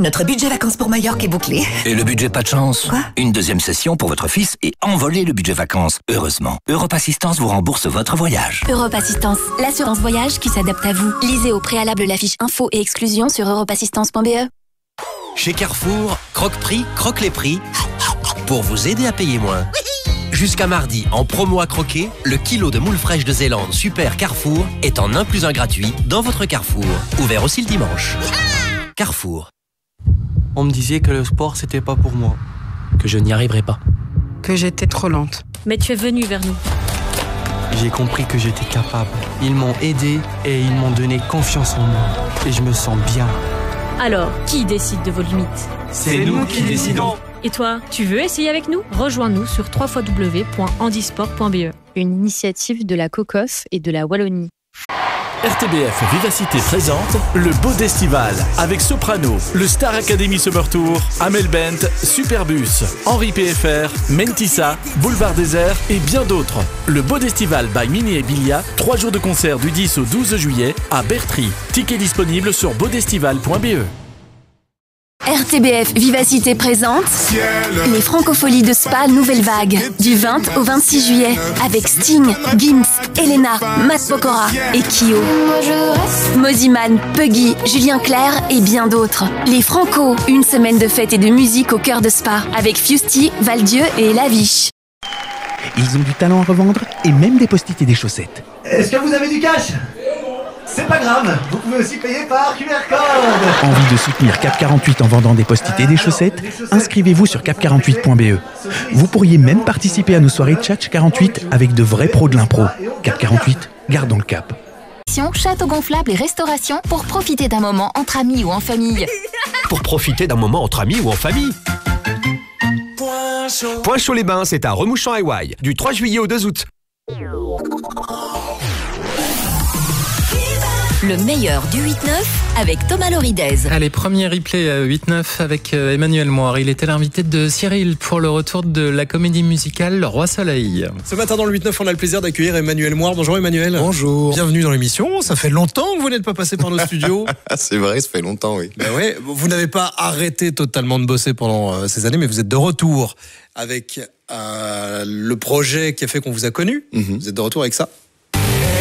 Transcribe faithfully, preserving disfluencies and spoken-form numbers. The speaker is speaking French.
Notre budget vacances pour Majorque est bouclé. Et le budget pas de chance? Quoi? Une deuxième session pour votre fils et envoler le budget vacances. Heureusement, Europe Assistance vous rembourse votre voyage. Europe Assistance, l'assurance voyage qui s'adapte à vous. Lisez au préalable la fiche info et exclusion sur europe assistance point b e. Chez Carrefour, Croque-Prix, croque les prix pour vous aider à payer moins. Jusqu'à mardi, en promo à croquer, le kilo de moules fraîches de Zélande Super Carrefour est en un plus un gratuit dans votre Carrefour. Ouvert aussi le dimanche. Carrefour. On me disait que le sport, c'était pas pour moi. Que je n'y arriverais pas. Que j'étais trop lente. Mais tu es venu vers nous. J'ai compris que j'étais capable. Ils m'ont aidé et ils m'ont donné confiance en moi. Et je me sens bien. Alors, qui décide de vos limites? C'est nous qui décidons. Et toi, tu veux essayer avec nous? Rejoins-nous sur w w w point handisport point b e. Une initiative de la COCOF et de la Wallonie. R T B F Vivacité présente le Bodestival avec Soprano, le Star Academy Summer Tour, Amel Bent, Superbus, Henri P F R, Mentissa, Boulevard Désert et bien d'autres. Le Bodestival by Mini et Bilia, trois jours de concert du dix au douze juillet à Bertry. Tickets disponibles sur bodestival point b e. R T B F Vivacité présente les Francopholies de Spa Nouvelle Vague du vingt au vingt-six juillet avec Sting, Gims, Elena, Matt Pokora et Kyo. Moziman, Puggy, Julien Clerc et bien d'autres. Les Franco, une semaine de fête et de musique au cœur de Spa avec Fusty, Valdieu et Laviche. Ils ont du talent à revendre et même des post-it et des chaussettes. Est-ce que vous avez du cash ? C'est pas grave, vous pouvez aussi payer par Q R code. Envie de soutenir Cap quarante-huit en vendant des post-it et des chaussettes? Inscrivez-vous sur cap quarante-huit point b e. Vous pourriez même participer à nos soirées Tchatch quarante-huit avec de vrais pros de l'impro. Cap quarante-huit, gardons le cap. Château gonflable et restauration pour profiter d'un moment entre amis ou en famille. Pour profiter d'un moment entre amis ou en famille. Point chaud les bains, c'est à Remouchamp-Hawaï, du trois juillet au deux août. Le meilleur du huit neuf avec Thomas Loridez. Allez, premier replay huit neuf avec Emmanuel Moir. Il était l'invité de Cyril pour le retour de la comédie musicale Le Roi Soleil. Ce matin dans le huit neuf, on a le plaisir d'accueillir Emmanuel Moir. Bonjour Emmanuel. Bonjour. Bienvenue dans l'émission. Ça fait longtemps que vous n'êtes pas passé par nos studios. C'est vrai, ça fait longtemps, oui. Ben ouais, vous n'avez pas arrêté totalement de bosser pendant euh, ces années, mais vous êtes de retour avec euh, le projet qui a fait qu'on vous a connu. Mm-hmm. Vous êtes de retour avec ça ?